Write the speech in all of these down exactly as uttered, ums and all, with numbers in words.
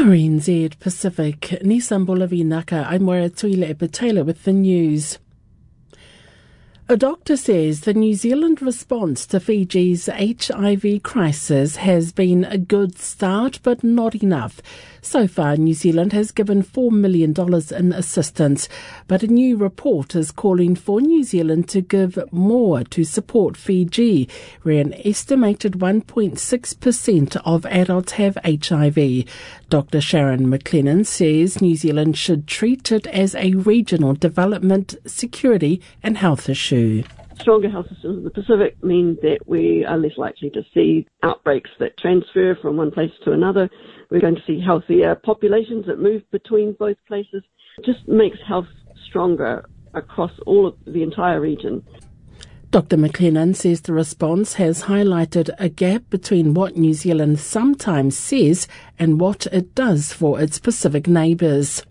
R N Z Pacific, Nissan Bolavinaka, I'm Moira Tuile Epitela with the news. A doctor says the New Zealand response to Fiji's H I V crisis has been a good start, but not enough. So far, New Zealand has given four million dollars in assistance, but a new report is calling for New Zealand to give more to support Fiji, where an estimated one point six percent of adults have H I V. Doctor Sharon McLennan says New Zealand should treat it as a regional development, security and health issue. Stronger health systems in the Pacific mean that we are less likely to see outbreaks that transfer from one place to another. We're going to see healthier populations that move between both places. It just makes health stronger across all of the entire region. Doctor McLennan says the response has highlighted a gap between what New Zealand sometimes says and what it does for its Pacific neighbours.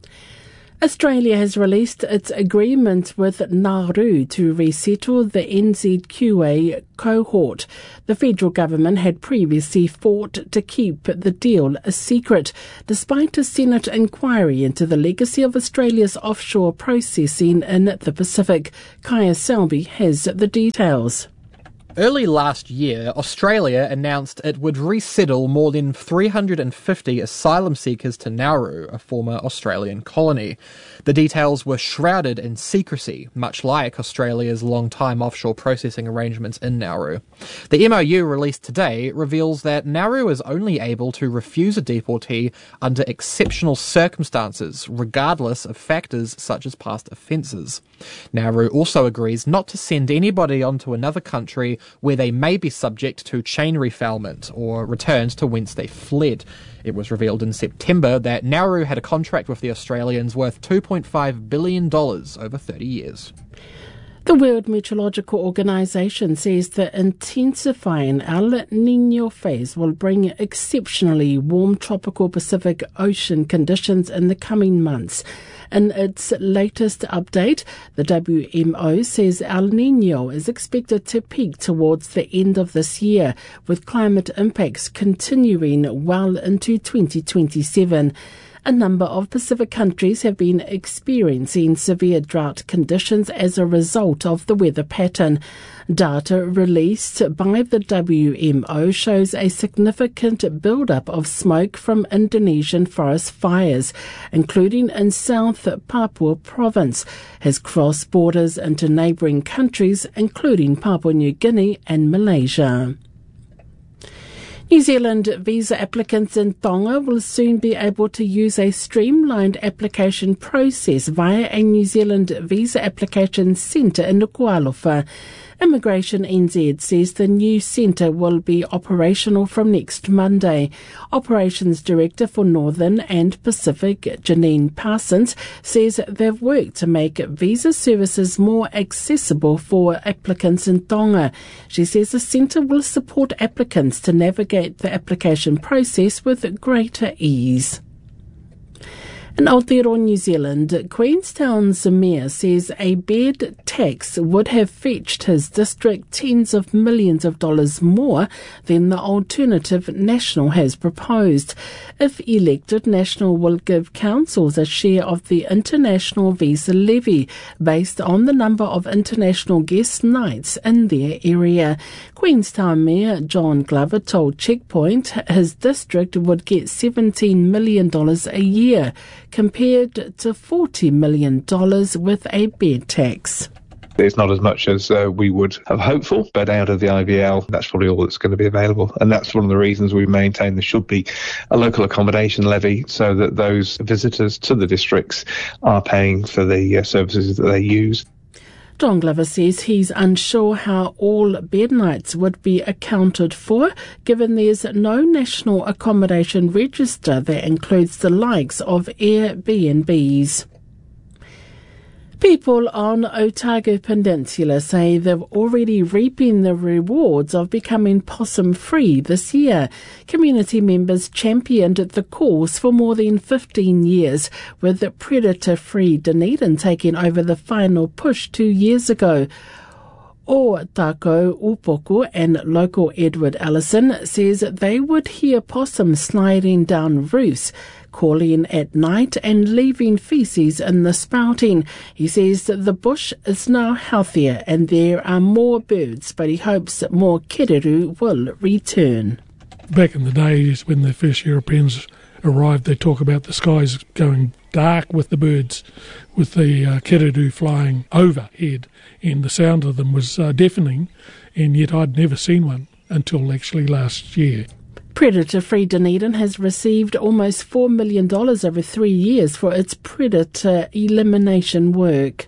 Australia has released its agreement with Nauru to resettle the N Z Q A cohort. The federal government had previously fought to keep the deal a secret, despite a Senate inquiry into the legacy of Australia's offshore processing in the Pacific. Kaya Selby has the details. Early last year, Australia announced it would resettle more than three hundred fifty asylum seekers to Nauru, a former Australian colony. The details were shrouded in secrecy, much like Australia's long-time offshore processing arrangements in Nauru. The M O U released today reveals that Nauru is only able to refuse a deportee under exceptional circumstances, regardless of factors such as past offences. Nauru also agrees not to send anybody onto another country where they may be subject to chain refoulement or returned to whence they fled. It was revealed in September that Nauru had a contract with the Australians worth two point five billion dollars over thirty years. The World Meteorological Organization says the intensifying El Niño phase will bring exceptionally warm tropical Pacific Ocean conditions in the coming months. In its latest update, the W M O says El Niño is expected to peak towards the end of this year, with climate impacts continuing well into twenty twenty-seven. A number of Pacific countries have been experiencing severe drought conditions as a result of the weather pattern. Data released by the W M O shows a significant build-up of smoke from Indonesian forest fires, including in South Papua province, has crossed borders into neighbouring countries, including Papua New Guinea and Malaysia. New Zealand visa applicants in Tonga will soon be able to use a streamlined application process via a New Zealand visa application centre in Nuku'alofa. Immigration N Z says the new centre will be operational from next Monday. Operations Director for Northern and Pacific, Janine Parsons, says they've worked to make visa services more accessible for applicants in Tonga. She says the centre will support applicants to navigate the application process with greater ease. In Aotearoa, New Zealand, Queenstown's mayor says a bed tax would have fetched his district tens of millions of dollars more than the alternative National has proposed. If elected, National will give councils a share of the international visa levy based on the number of international guest nights in their area. Queenstown Mayor John Glover told Checkpoint his district would get seventeen million dollars a year, compared to forty million dollars with a bed tax. It's not as much as uh, we would have hoped for, but out of the I V L, that's probably all that's going to be available. And that's one of the reasons we maintain there should be a local accommodation levy so that those visitors to the districts are paying for the uh, services that they use. John Glover says he's unsure how all bed nights would be accounted for, given there's no national accommodation register that includes the likes of Airbnbs. People on Otago Peninsula say they're already reaping the rewards of becoming possum-free this year. Community members championed the cause for more than fifteen years, with predator-free Dunedin taking over the final push two years ago. O Tako Upoko and local Edward Allison says they would hear possums sliding down roofs, calling at night and leaving feces in the spouting. He says that the bush is now healthier and there are more birds, but he hopes that more kereru will return. Back in the days when the first Europeans arrived, they talk about the skies going dark with the birds, with the uh, kereru flying overhead, and the sound of them was uh, deafening, and yet I'd never seen one until actually last year. Predator-free Dunedin has received almost four million dollars over three years for its predator elimination work.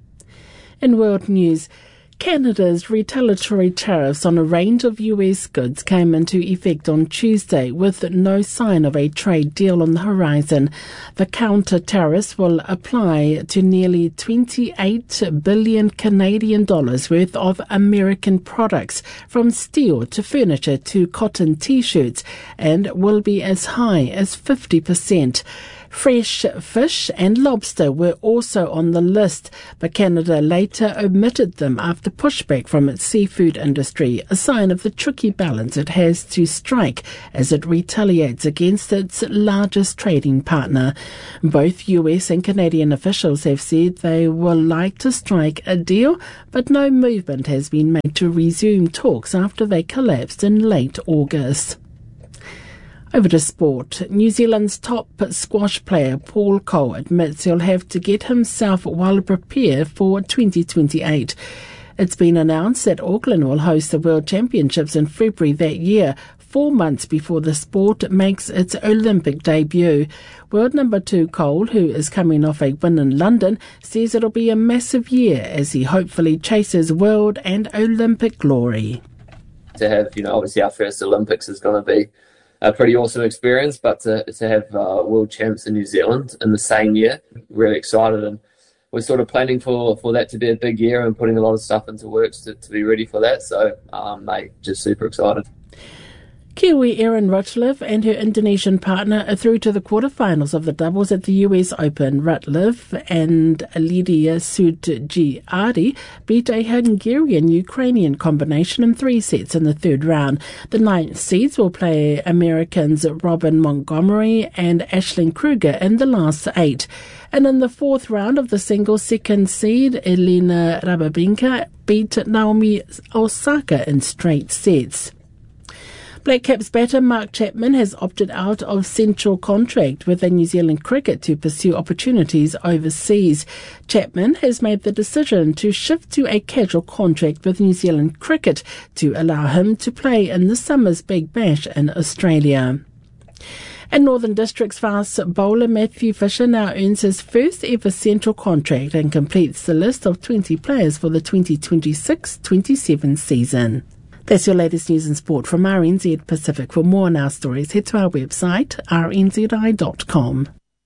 In world news, Canada's retaliatory tariffs on a range of U S goods came into effect on Tuesday with no sign of a trade deal on the horizon. The counter-tariffs will apply to nearly twenty-eight billion Canadian dollars worth of American products, from steel to furniture to cotton t-shirts, and will be as high as fifty percent. Fresh fish and lobster were also on the list, but Canada later omitted them after pushback from its seafood industry, a sign of the tricky balance it has to strike as it retaliates against its largest trading partner. Both U S and Canadian officials have said they will like to strike a deal, but no movement has been made to resume talks after they collapsed in late August. Over to sport. New Zealand's top squash player Paul Cole admits he'll have to get himself well prepared for twenty twenty-eight. It's been announced that Auckland will host the World Championships in February that year, four months before the sport makes its Olympic debut. World number two Cole, who is coming off a win in London, says it'll be a massive year as he hopefully chases world and Olympic glory. To have, you know, obviously our first Olympics is going to be a pretty awesome experience, but to, to have uh, world champs in New Zealand in the same year, really excited, and we're sort of planning for, for that to be a big year and putting a lot of stuff into works to, to be ready for that. So, um, mate, just super excited. Kiwi Erin Rutlev and her Indonesian partner are through to the quarterfinals of the doubles at the U S Open. Rutlev and Lydia Sudjiari beat a Hungarian-Ukrainian combination in three sets in the third round. The ninth seeds will play Americans Robin Montgomery and Aisling Kruger in the last eight. And in the fourth round of the singles, second seed Elena Rybakina beat Naomi Osaka in straight sets. Black Caps batter Mark Chapman has opted out of central contract with the New Zealand Cricket to pursue opportunities overseas. Chapman has made the decision to shift to a casual contract with New Zealand Cricket to allow him to play in the summer's Big Bash in Australia. And Northern District's fast bowler Matthew Fisher now earns his first ever central contract and completes the list of twenty players for the twenty twenty-six twenty-seven season. That's your latest news and sport from R N Z Pacific. For more on our stories, head to our website, r n z i dot com.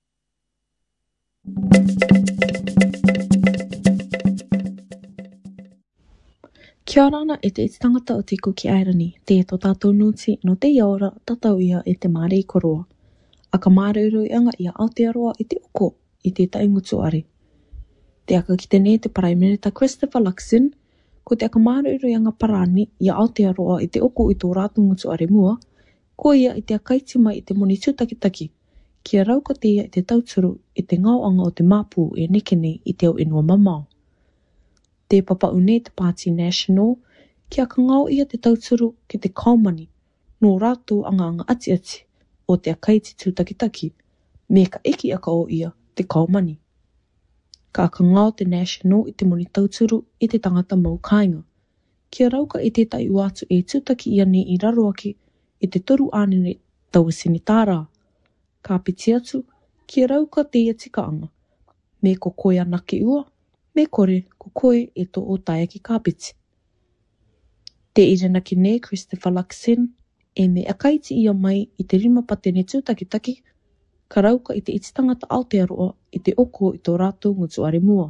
Kia ora ana e te iti tangata o te kuki airani, te to tātou nuti no te iaora tatau ia e te mārei koroa. A ka mārei anga ia Aotearoa i te oko i te taingutu are. Te aka ki te ne te Prime Minister Christopher Luxon, ko te aka mārei anga parani ia Aotearoa i te oko i tō rātou ngutu are mua, ko ia i te akaiti mai i te moni tūtakitaki, kia rauka te ia i te tauturu i te ngauanga o te māpū e nekene i te au inua mamau. Te papau ne te Party National, kia ka ngau ia te tauturu ki te kaumani, no rātou anga anga ati ati o te akaiti tūtakitaki, me ka eki aka o ia te kaumani. Ka ka ngau te National i te moni tauturu i te tangata mau kāinga, kia rauka i te tai atu e tūtaki ia ne i raro ake i te toru anene tauasini tāra. Ka piti atu, kia rauka te ia tikaanga, me ko koe anake ua, me kore ko koe e tō o taia ki ka piti. Te irena ki ne Christopher Luxon, e me akaiti ia mai i te rima patene tūtakitaki, ka rauka i te iti tangata Aotearoa i te oko i tō rātou ngutu are mua.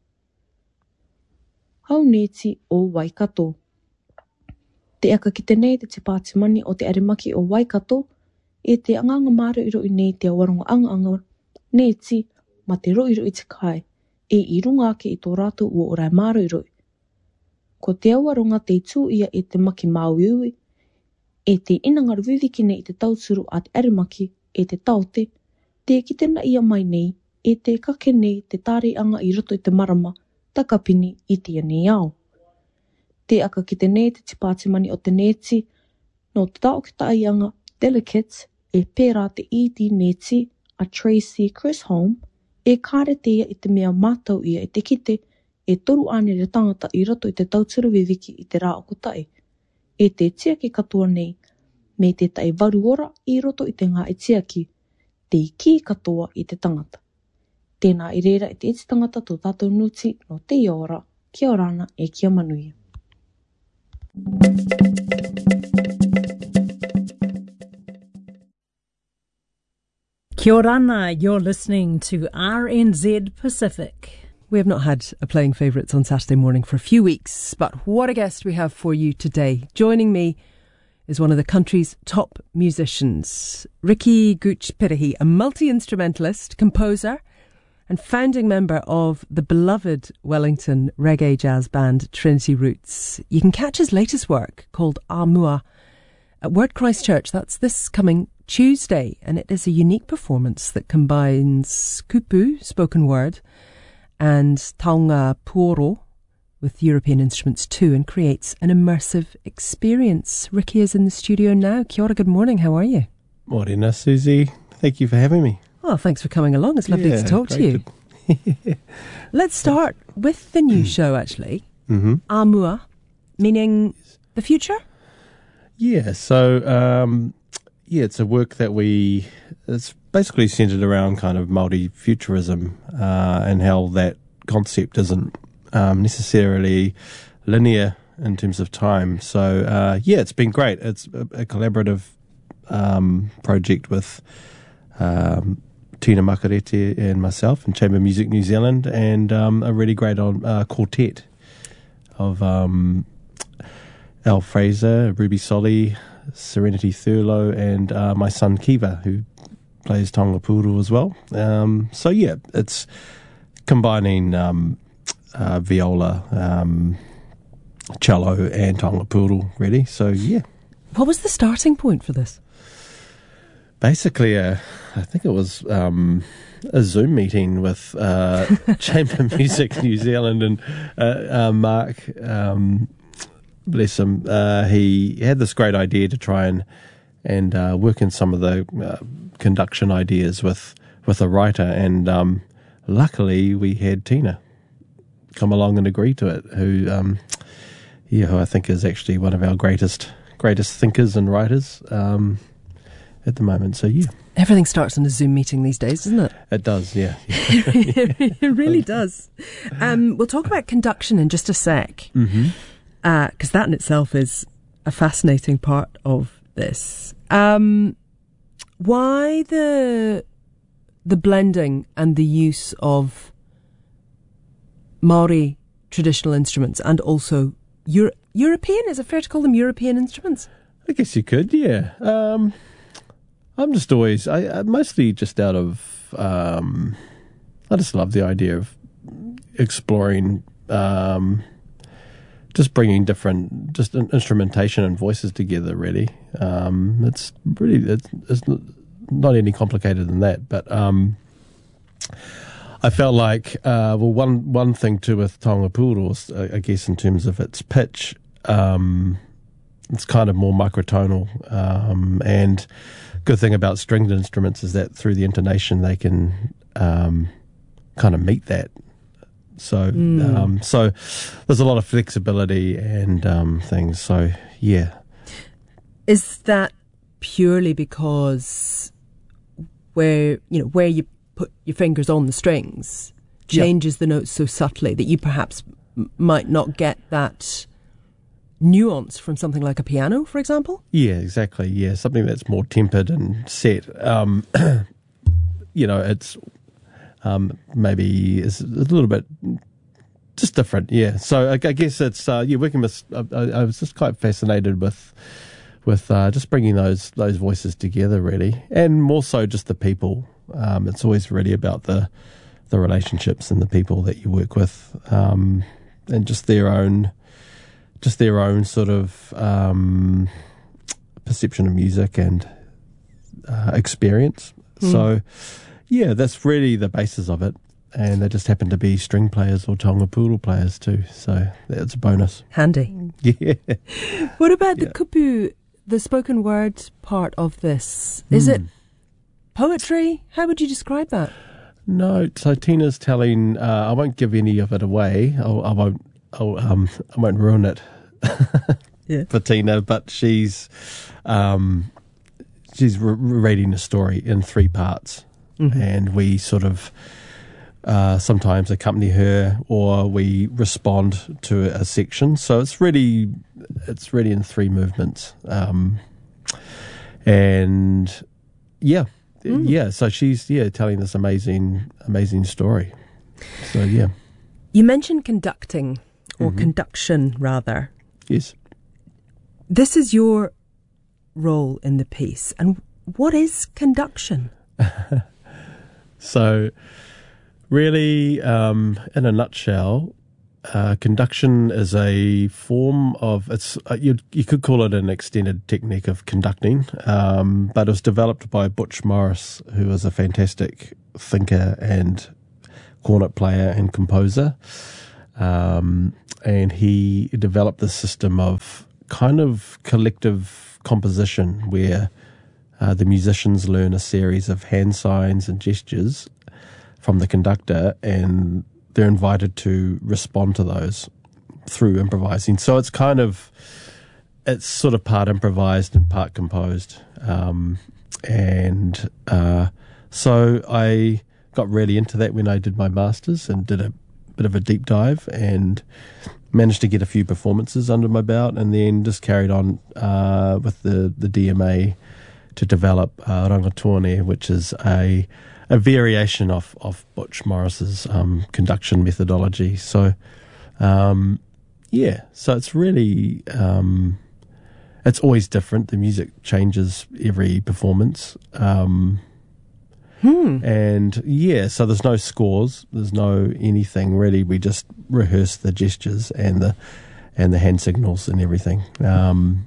Hau neti o Waikato. Te aka ki te nei te te Pātimani o te arimaki o Waikato, e te anganga māro i roi nei te awaronga anga anga neti ma te roi roi te kai, e i runga ake i tō rātou ua orai māro i roi. ko te awaronga te tū ia e te maki māuiui, e te inanga ruwiki nei i te tauturu a te arimaki, e te taote, te kitena ia mai nei, e te kake nei te tāreanga i roto i te marama, takapini i te nei au. Te aka ki te nei te tipātimani o te neti, no te tau ki taianga, Delicates, e pērā te E D neti, a Tracy Chisholm, e kāre te ia i te mea mātau ia i te kite, e toru ane re tangata i roto i te tauturu wiwiki i te rā o kutai. E te tiaki katoa nei, me te tai varuora i roto i te ngā e tiaki, te iki katoa i te tangata. Tēnā i reira i te iti tangata tō tātou nuti no te iora, kia orana e kia manuia. Kia orana, you're listening to R N Z Pacific. We have not had a Playing Favourites on Saturday morning for a few weeks, but what a guest we have for you today. Joining me is one of the country's top musicians, Ricky Gooch Pirihi, a multi-instrumentalist, composer and founding member of the beloved Wellington reggae jazz band Trinity Roots. You can catch his latest work called Amua at Word Christchurch. That's this coming Tuesday, and it is a unique performance that combines kupu, spoken word, and taonga puoro with European instruments too, and creates an immersive experience. Ricky is in the studio now. Kia ora, good morning. How are you? Morena, Susie. Thank you for having me. Well, thanks for coming along. It's lovely yeah, to talk to you. To... Let's start with the new show, actually. Mm-hmm. Amua, meaning the future? Yeah, so, um, yeah, it's a work that we, it's basically centred around kind of Māori futurism uh, and how that concept isn't um, necessarily linear in terms of time. So, uh, yeah, it's been great. It's a, a collaborative um, project with um, Tina Makarete and myself and Chamber Music New Zealand, and um, a really great on, uh, quartet of um, Al Fraser, Ruby Solly, Serenity Thurlow, and uh, my son Kiva, who plays taonga pūoro as well. Um, so yeah, it's combining um, uh, viola, um, cello, and taonga pūoro, really. So yeah. What was the starting point for this? Basically, uh, I think it was um, a Zoom meeting with uh, Chamber Music New Zealand and uh, uh, Mark. Um, bless him. Uh, he had this great idea to try and and uh, work in some of the uh, conduction ideas with with a writer, and um, luckily we had Tina come along and agree to it. Who, um, yeah, who I think is actually one of our greatest greatest thinkers and writers. Um, At the moment, so yeah. Everything starts in a Zoom meeting these days, doesn't it? It does, yeah. It really does. Um, we'll talk about conduction in just a sec, because mm-hmm. uh, that in itself is a fascinating part of this. Um, why the the blending and the use of Māori traditional instruments and also Euro- European? Is it fair to call them European instruments? I guess you could, yeah. Um, I'm just always, I, I mostly just out of, um, I just love the idea of exploring, um, just bringing different, just instrumentation and voices together, really. Um, it's really, it's, it's not any complicated than that, but um, I felt like, uh, well, one, one thing too with taonga pūoro, I guess in terms of its pitch, um, it's kind of more microtonal, um, and good thing about stringed instruments is that through the intonation they can um, kind of meet that. So, mm. um, so there's a lot of flexibility and um, things. So, yeah. Is that purely because where you know where you put your fingers on the strings changes yep. the notes so subtly that you perhaps m- might not get that nuance from something like a piano, for example? Yeah, exactly. Yeah, something that's more tempered and set. Um, you know, it's um, maybe is a little bit just different. Yeah. So I, I guess it's uh, yeah, working with. I, I was just quite fascinated with with uh, just bringing those those voices together, really, and more so just the people. Um, it's always really about the the relationships and the people that you work with, um, and just their own. just their own sort of um, perception of music and uh, experience. Mm. So, yeah, that's really the basis of it. And they just happen to be string players or tongapuru players too. So that's a bonus. Handy. Yeah. What about yeah. the kupu, the spoken word part of this? Is mm. it poetry? How would you describe that? No, so Tina's telling. Uh, I won't give any of it away. I'll, I won't. I'll, um, I won't ruin it yeah. for Tina. But she's um, she's re- reading a story in three parts, mm-hmm. and we sort of. Uh, sometimes accompany her, or we respond to a section. So it's really, it's really in three movements, um, and yeah, mm. yeah. So she's yeah telling this amazing, amazing story. So yeah, you mentioned conducting or mm-hmm. conduction rather. Yes, this is your role in the piece, and what is conduction? So. Really, um, in a nutshell, uh, conduction is a form of, it's uh, you, you could call it an extended technique of conducting, um, but it was developed by Butch Morris, who is a fantastic thinker and cornet player and composer. Um, and he developed this system of kind of collective composition where uh, the musicians learn a series of hand signs and gestures from the conductor, and they're invited to respond to those through improvising. So it's kind of, it's sort of part improvised and part composed. Um, and uh, so I got really into that when I did my master's and did a bit of a deep dive and managed to get a few performances under my belt, and then just carried on uh, with the, the D M A to develop uh, Rangatone, which is a a variation of, of Butch Morris's um, conduction methodology. So, um, yeah, so it's really, um, it's always different. The music changes every performance. Um, hmm. And, yeah, so there's no scores, there's no anything really. We just rehearse the gestures and the and the hand signals and everything. Um,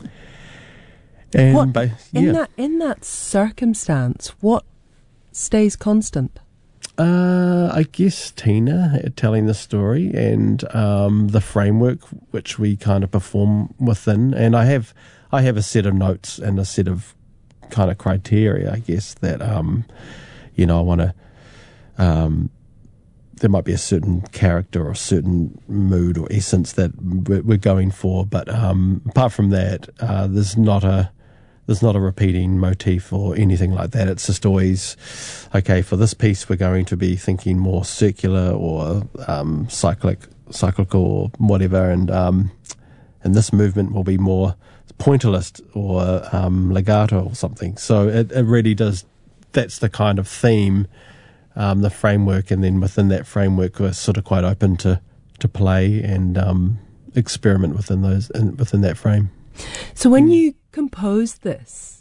and what, by, yeah. in that in that circumstance, what stays constant? Uh, I guess Tina telling the story and um, the framework which we kind of perform within. And I have I have a set of notes and a set of kind of criteria, I guess, that, um, you know, I want to, um, there might be a certain character or a certain mood or essence that we're going for. But um, apart from that, uh, there's not a, There's not a repeating motif or anything like that. It's just always, okay, for this piece we're going to be thinking more circular or um, cyclic, cyclical or whatever, and um, and this movement will be more pointillist or um, legato or something. So it, it really does, that's the kind of theme, um, the framework, and then within that framework we're sort of quite open to, to play and um, experiment within those in, within that frame. So when you composed this,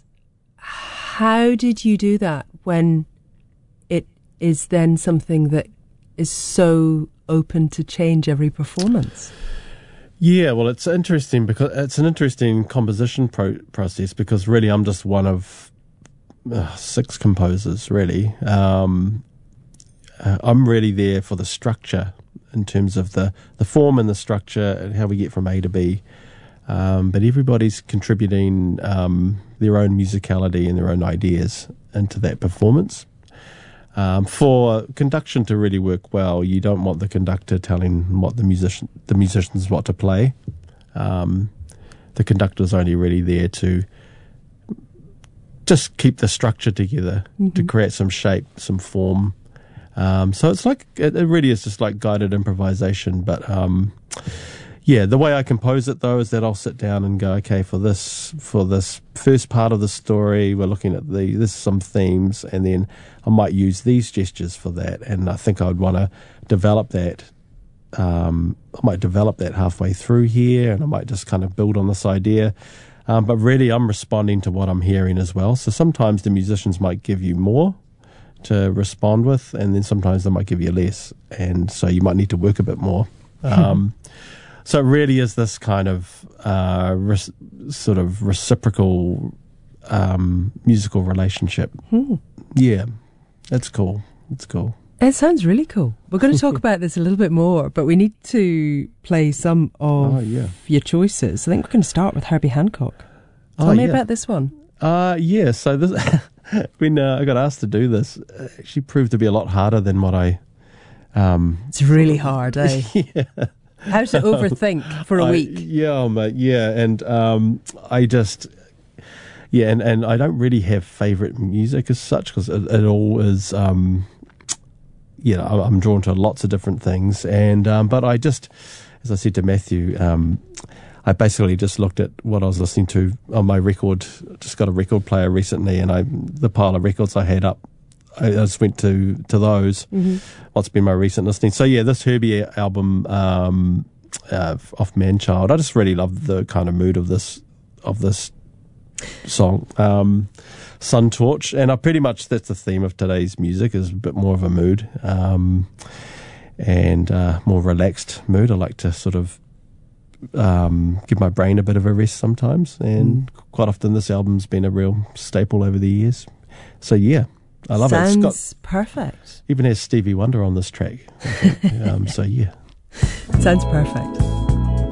how did you do that when it is then something that is so open to change every performance? Yeah, well, it's interesting because it's an interesting composition pro- process because really I'm just one of uh, six composers, really. Um, uh, I'm really there for the structure in terms of the, the form and the structure and how we get from A to B. Um, but everybody's contributing um, their own musicality and their own ideas into that performance. Um, for conduction to really work well, you don't want the conductor telling what the musician, the musicians what to play. Um, the conductor's only really there to just keep the structure together, mm-hmm. to create some shape, some form. Um, so it's like it, it really is just like guided improvisation, but. Um, Yeah, the way I compose it, though, is that I'll sit down and go, okay, for this for this first part of the story, we're looking at the this some themes, and then I might use these gestures for that, and I think I would want to develop that. Um, I might develop that halfway through here, and I might just kind of build on this idea. Um, but really, I'm responding to what I'm hearing as well. So sometimes the musicians might give you more to respond with, and then sometimes they might give you less, and so you might need to work a bit more. Um so it really is this kind of uh, re- sort of reciprocal um, musical relationship. Hmm. Yeah, it's cool. It's cool. It sounds really cool. We're going to talk about this a little bit more, but we need to play some of Oh, yeah. your choices. I think we're going to start with Herbie Hancock. Tell Oh, me yeah. about this one. Uh, yeah, so this, when uh, I got asked to do this, it actually proved to be a lot harder than what I... Um, It's really hard, eh? yeah. How to overthink for a I- week. Yeah, oh, mate, yeah, and um, I just... Yeah, and, and I don't really have favourite music as such, because it, it all is... Um, you know, I'm drawn to lots of different things, and um, but I just, as I said to Matthew, um, I basically just looked at what I was listening to on my record. Just got a record player recently, and I the pile of records I had up, I just went to to those. Mm-hmm. What's been my recent listening? So yeah, this Herbie album um, uh, off Manchild, I just really love the kind of mood of this of this song. Um, Sun Torch, and I pretty much that's the theme of today's music, is a bit more of a mood um, and uh, more relaxed mood. I like to sort of um, give my brain a bit of a rest sometimes, and mm. quite often this album's been a real staple over the years. So yeah, I love Sounds it. Sounds perfect. Even has Stevie Wonder on this track. um, so yeah. Sounds perfect.